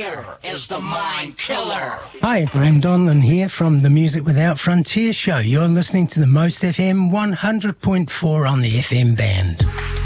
Here is the Mind Killer. Hi, Graham Donlan here from the Music Without Frontiers show. You're listening to the Most FM 100.4 on the FM band.